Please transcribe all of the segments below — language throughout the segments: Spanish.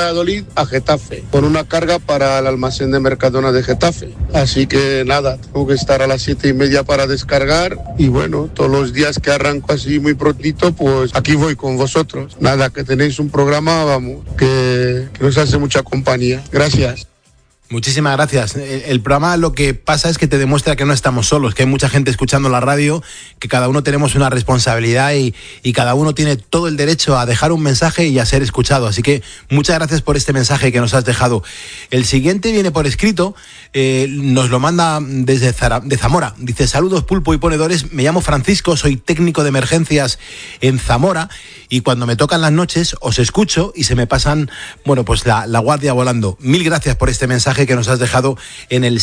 Valladolid a Getafe, con una carga para el almacén de Mercadona de Getafe. Así que nada, tengo que estar a las 7:30 para descargar y bueno, todos los días que arranco así muy prontito, pues aquí voy con vosotros. Nada, que tenéis un programa, vamos, que nos hace mucha compañía. Gracias. Muchísimas gracias. El programa lo que pasa es que te demuestra que no estamos solos, que hay mucha gente escuchando la radio, que cada uno tenemos una responsabilidad y cada uno tiene todo el derecho a dejar un mensaje y a ser escuchado. Así que muchas gracias por este mensaje que nos has dejado. El siguiente viene por escrito, nos lo manda desde Zamora. Dice: saludos Pulpo y Ponedores, me llamo Francisco, soy técnico de emergencias en Zamora y cuando me tocan las noches os escucho y se me pasan, bueno, pues la guardia volando. Mil gracias por este mensaje que nos has dejado en el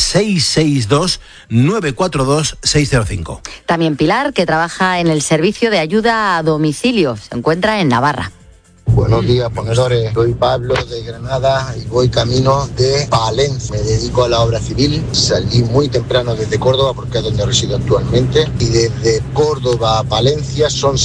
662-942-605. También Pilar, que trabaja en el servicio de ayuda a domicilio, se encuentra en Navarra. Buenos días, ponedores. Soy Pablo de Granada y voy camino de Palencia. Me dedico a la obra civil. Salí muy temprano desde Córdoba porque es donde resido actualmente. Y desde Córdoba a Palencia son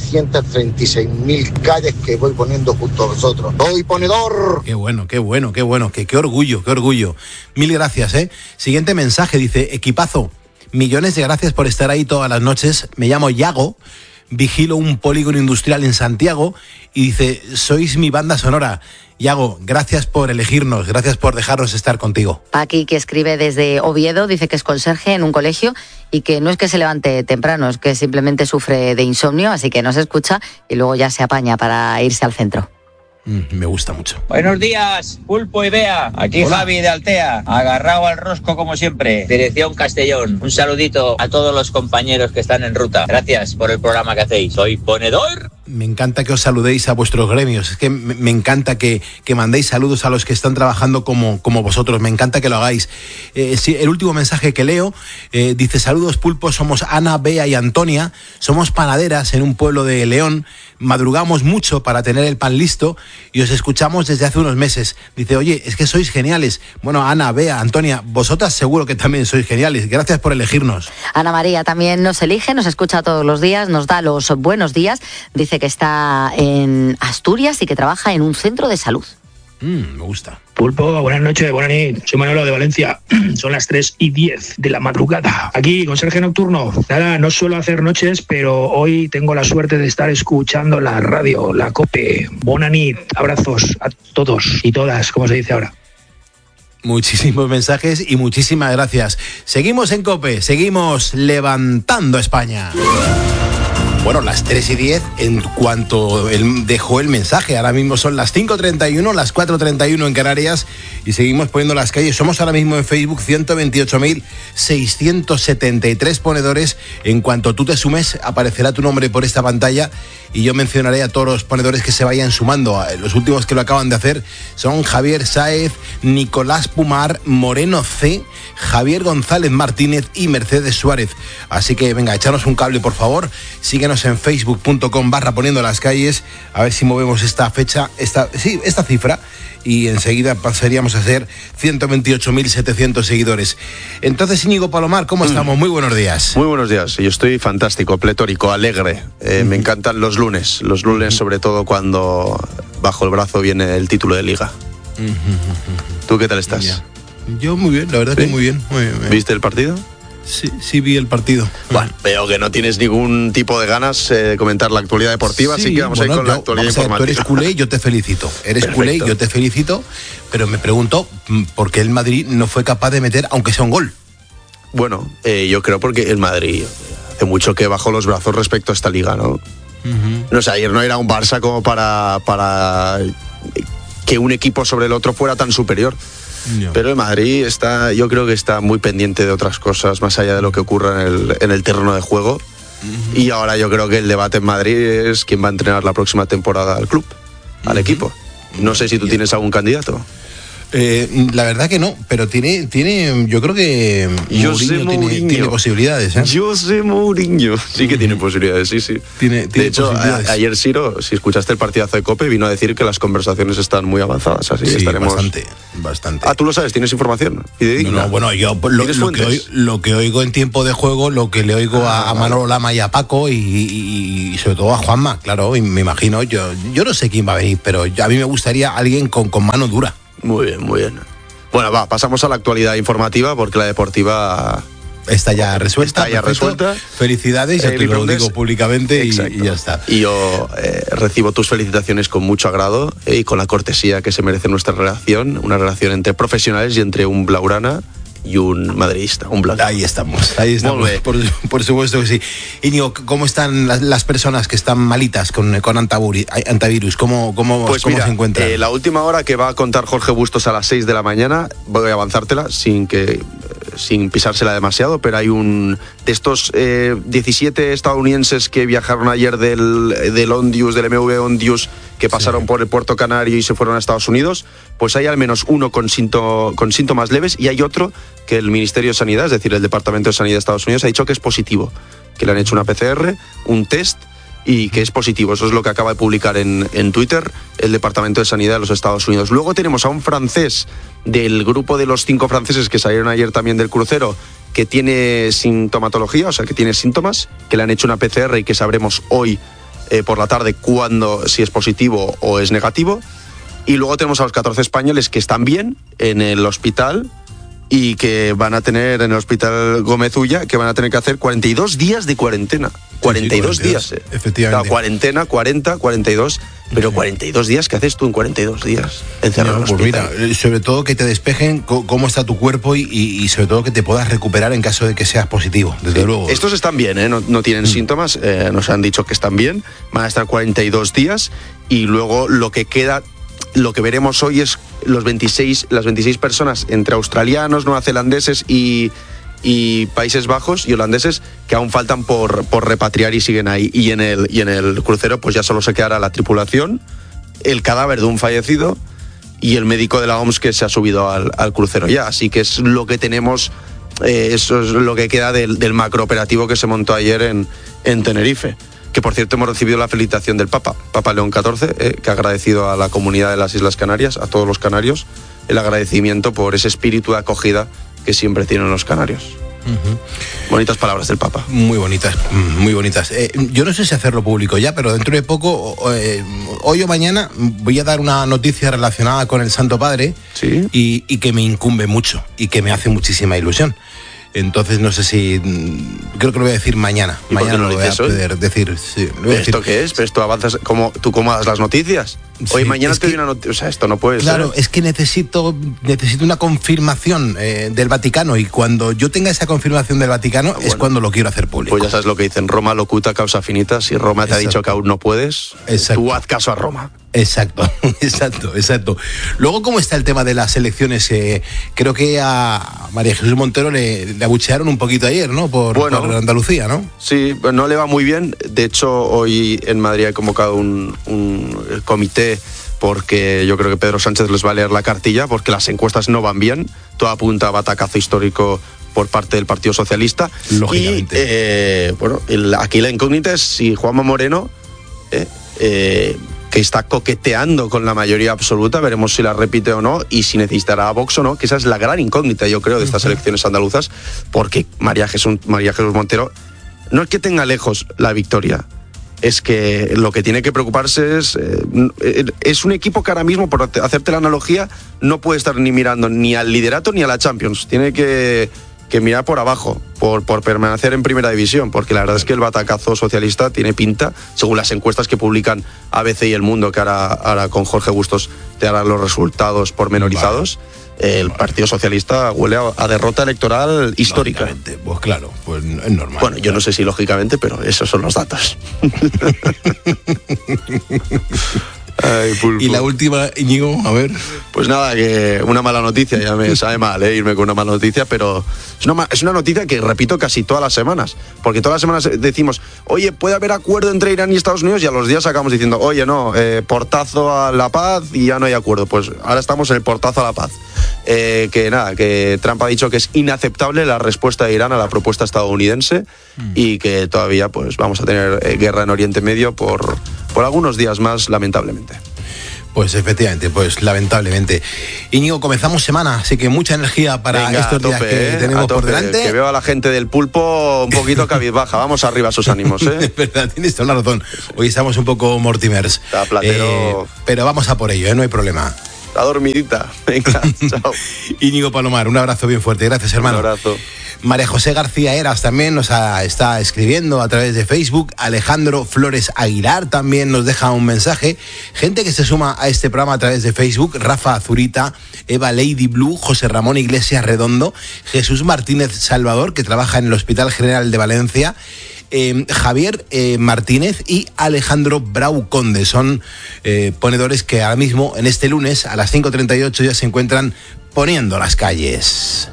736.000 calles que voy poniendo junto a vosotros. ¡Soy ponedor! Qué bueno. Qué orgullo. Mil gracias, ¿eh? Siguiente mensaje, dice: equipazo, millones de gracias por estar ahí todas las noches. Me llamo Yago, vigilo un polígono industrial en Santiago y dice: sois mi banda sonora. Yago, gracias por elegirnos, gracias por dejarnos estar contigo. Paqui, que escribe desde Oviedo, dice que es conserje en un colegio y que no es que se levante temprano, es que simplemente sufre de insomnio, así que nos escucha y luego ya se apaña para irse al centro. Me gusta mucho. Buenos días, Pulpo y Bea. Aquí hola. Javi de Altea, agarrado al rosco como siempre. Dirección Castellón. Un saludito a todos los compañeros que están en ruta. Gracias por el programa que hacéis. Soy ponedor. Me encanta que os saludéis a vuestros gremios. Es que me encanta que mandéis saludos a los que están trabajando como vosotros. Me encanta que lo hagáis. Sí, el último mensaje que leo dice: saludos Pulpo, somos Ana, Bea y Antonia. Somos panaderas en un pueblo de León. Madrugamos mucho para tener el pan listo y os escuchamos desde hace unos meses. Dice: oye, es que sois geniales. Bueno, Ana, Bea, Antonia, vosotras seguro que también sois geniales. Gracias por elegirnos. Ana María también nos elige, nos escucha todos los días, nos da los buenos días. Dice que está en Asturias y que trabaja en un centro de salud. Me gusta. Pulpo, buenas noches, buenas noches. Soy Manolo de Valencia. Son las 3:10 de la madrugada. Aquí, conserje nocturno. Nada, no suelo hacer noches, pero hoy tengo la suerte de estar escuchando la radio, la COPE. Buena nit, abrazos a todos y todas, como se dice ahora. Muchísimos mensajes y muchísimas gracias. Seguimos en COPE, seguimos levantando España. Bueno, las 3:10 en cuanto él dejó el mensaje. Ahora mismo son las 5:31, las 4:31 en Canarias y seguimos poniendo las calles. Somos ahora mismo en Facebook 128.673 ponedores. En cuanto tú te sumes, aparecerá tu nombre por esta pantalla y yo mencionaré a todos los ponedores que se vayan sumando. Los últimos que lo acaban de hacer son Javier Sáez, Nicolás Pumar, Moreno C, Javier González Martínez y Mercedes Suárez. Así que venga, echaros un cable, por favor. Síguenos en facebook.com/poniendo las calles, a ver si movemos esta fecha, esta cifra, y enseguida pasaríamos a ser 128.700 seguidores. Entonces, Íñigo Palomar, ¿cómo estamos? Muy buenos días. Muy buenos días, yo estoy fantástico, pletórico, alegre. Me encantan los lunes sobre todo cuando bajo el brazo viene el título de Liga. ¿Tú qué tal estás? Ya. Yo muy bien, la verdad. ¿Sí? Que muy bien. ¿Viste el partido? Sí vi el partido. Bueno, veo que no tienes ningún tipo de ganas de comentar la actualidad deportiva, así que vamos a ir con la actualidad informativa. Tú eres culé y yo te felicito. Culé y yo te felicito, pero me pregunto por qué el Madrid no fue capaz de meter, aunque sea un gol. Bueno, yo creo porque el Madrid hace mucho que bajó los brazos respecto a esta liga, ¿no? No sé, ayer no era un Barça como para que un equipo sobre el otro fuera tan superior. No. Pero el Madrid yo creo que está muy pendiente de otras cosas más allá de lo que ocurra en el terreno de juego. Y ahora yo creo que el debate en Madrid es quién va a entrenar la próxima temporada al club, al equipo. No sé si tú tienes algún candidato. La verdad que no, pero tiene yo creo que Mourinho tiene posibilidades. José Mourinho sí que tiene posibilidades, sí. Tiene de hecho, ayer Siro, si escuchaste el partidazo de COPE, vino a decir que las conversaciones están muy avanzadas, así sí, estaremos... Bastante. Ah, ¿tú lo sabes? ¿Tienes información? No, bueno, yo lo que oigo en tiempo de juego, lo que le oigo a Manolo Lama y a Paco y sobre todo a Juanma, claro, y me imagino, yo no sé quién va a venir, pero a mí me gustaría alguien con mano dura. Muy bien. Bueno, pasamos a la actualidad informativa porque la deportiva está ya resuelta. Felicidades, ya te lo digo públicamente y ya está. Y yo recibo tus felicitaciones con mucho agrado y con la cortesía que se merece nuestra relación, una relación entre profesionales y entre un blaugrana y un madridista, un blanco. Ahí estamos. Por supuesto que sí. Íñigo, ¿cómo están las personas que están malitas con antivirus? ¿Cómo se encuentran? La última hora que va a contar Jorge Bustos a las 6 de la mañana, voy a avanzártela sin pisársela demasiado, pero hay de estos 17 estadounidenses que viajaron ayer del Ondius, del MV Ondius, que pasaron por el Puerto Canario y se fueron a Estados Unidos, pues hay al menos uno con síntomas leves y hay otro que el Ministerio de Sanidad, es decir, el Departamento de Sanidad de Estados Unidos, ha dicho que es positivo, que le han hecho una PCR, un test y que es positivo. Eso es lo que acaba de publicar en Twitter el Departamento de Sanidad de los Estados Unidos. Luego tenemos a un francés del grupo de los 5 franceses que salieron ayer también del crucero, que tiene sintomatología, o sea, que tiene síntomas, que le han hecho una PCR y que sabremos hoy por la tarde si es positivo o es negativo. Y luego tenemos a los 14 españoles que están bien en el hospital y que van a tener en el hospital Gómez Ulla, que van a tener que hacer 42 días de cuarentena. 42 días. Efectivamente. La cuarentena, 40, 42, pero 42 días, ¿qué haces tú en 42 días? Encerrado en el hospital. Pues mira, sobre todo que te despejen cómo está tu cuerpo y sobre todo que te puedas recuperar en caso de que seas positivo, desde luego. Estos están bien, no tienen síntomas, nos han dicho que están bien, van a estar 42 días y luego lo que veremos hoy es las 26 personas entre australianos, neozelandeses y Países Bajos y holandeses que aún faltan por repatriar y siguen ahí. Y en el crucero pues ya solo se quedará la tripulación, el cadáver de un fallecido y el médico de la OMS que se ha subido al crucero ya. Así que es lo que tenemos, eso es lo que queda del macrooperativo que se montó ayer en Tenerife. Que por cierto hemos recibido la felicitación del Papa León XIV, que ha agradecido a la comunidad de las Islas Canarias, a todos los canarios, el agradecimiento por ese espíritu de acogida que siempre tienen los canarios. Bonitas palabras del Papa. Muy bonitas, muy bonitas. Yo no sé si hacerlo público ya, pero dentro de poco, hoy o mañana, voy a dar una noticia relacionada con el Santo Padre. ¿Sí? y que me incumbe mucho y que me hace muchísima ilusión. Entonces no sé si... Creo que lo voy a decir mañana. Mañana lo voy a poder decir. Sí, ¿Esto qué es? ¿Pero esto avanzas? ¿Tú cómo das las noticias? Hoy mañana te doy una noticia. O sea, esto no puede ser. Claro, es que necesito una confirmación del Vaticano y cuando yo tenga esa confirmación del Vaticano es cuando lo quiero hacer público. Pues ya sabes lo que dicen, Roma locuta causa finita. Si Roma te ha dicho que aún no puedes, tú haz caso a Roma. Exacto. Luego, ¿cómo está el tema de las elecciones? Creo que a María Jesús Montero le abuchearon un poquito ayer, ¿no? Por Andalucía, ¿no? Sí, no le va muy bien. De hecho, hoy en Madrid he convocado un comité porque yo creo que Pedro Sánchez les va a leer la cartilla porque las encuestas no van bien. Todo apunta a batacazo histórico por parte del Partido Socialista. Lógicamente. Y aquí la incógnita es si Juanma Moreno... que está coqueteando con la mayoría absoluta, veremos si la repite o no y si necesitará a Vox o no, que esa es la gran incógnita, yo creo, de estas elecciones andaluzas, porque María Jesús Montero no es que tenga lejos la victoria, es que lo que tiene que preocuparse es un equipo que ahora mismo, por hacerte la analogía, no puede estar ni mirando ni al liderato ni a la Champions, tiene que mirar por abajo, por permanecer en primera división, porque la verdad es que el batacazo socialista tiene pinta, según las encuestas que publican ABC y El Mundo, que ahora con Jorge Bustos te harán los resultados pormenorizados, el Partido Socialista huele a derrota electoral histórica. Pues claro, pues es normal. Bueno, yo no sé si lógicamente, pero esos son los datos. Ay, y la última, Íñigo, a ver. Pues nada, que una mala noticia, ya me sabe mal irme con una mala noticia, pero es una noticia que repito casi todas las semanas, porque todas las semanas decimos, oye, puede haber acuerdo entre Irán y Estados Unidos, y a los días acabamos diciendo, oye, no, portazo a la paz y ya no hay acuerdo. Pues ahora estamos en el portazo a la paz. Que nada, que Trump ha dicho que es inaceptable la respuesta de Irán a la propuesta estadounidense y que todavía pues vamos a tener guerra en Oriente Medio por algunos días más, lamentablemente. Pues efectivamente, pues lamentablemente. Íñigo, comenzamos semana, así que mucha energía para estos días que tenemos por delante. Que veo a la gente del Pulpo un poquito cabizbaja, vamos arriba a sus ánimos, ¿eh? Es verdad, tienes toda la razón. Hoy estamos un poco Mortimers. Está Platero. Pero vamos a por ello, no hay problema. La dormidita. Venga, chao. Íñigo Palomar, un abrazo bien fuerte. Gracias, hermano. Un abrazo. María José García Heras también está escribiendo a través de Facebook. Alejandro Flores Aguilar también nos deja un mensaje. Gente que se suma a este programa a través de Facebook. Rafa Azurita, Eva Lady Blue, José Ramón Iglesias Redondo, Jesús Martínez Salvador, que trabaja en el Hospital General de Valencia, Javier Martínez y Alejandro Brau Conde. Son ponedores que ahora mismo, en este lunes, a las 5:38 ya se encuentran poniendo las calles.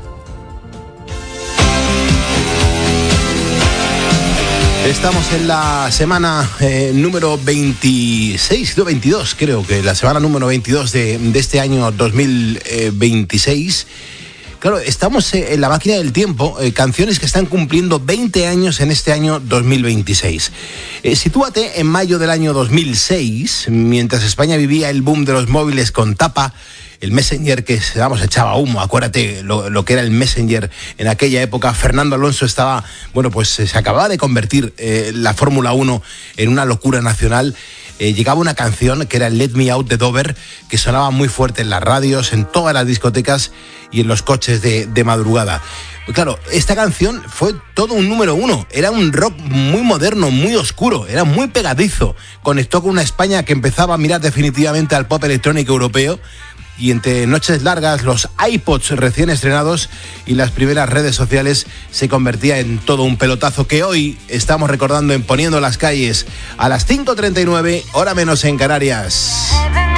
Estamos en la semana número 26, no 22, creo que la semana número 22 de este año 2026. Claro, estamos en la máquina del tiempo, canciones que están cumpliendo 20 años en este año 2026. Sitúate en mayo del año 2006, mientras España vivía el boom de los móviles con tapa, el Messenger que echaba humo. Acuérdate lo que era el Messenger en aquella época. Fernando Alonso estaba, se acababa de convertir la Fórmula 1 en una locura nacional. Llegaba una canción que era el Let Me Out de Dover, que sonaba muy fuerte en las radios, en todas las discotecas y en los coches de madrugada. Claro, esta canción fue todo un número 1. Era un rock muy moderno, muy oscuro, era muy pegadizo. Conectó con una España que empezaba a mirar definitivamente al pop electrónico europeo. Y entre noches largas, los iPods recién estrenados y las primeras redes sociales se convertía en todo un pelotazo que hoy estamos recordando en Poniendo las Calles a las 5:39, hora menos en Canarias.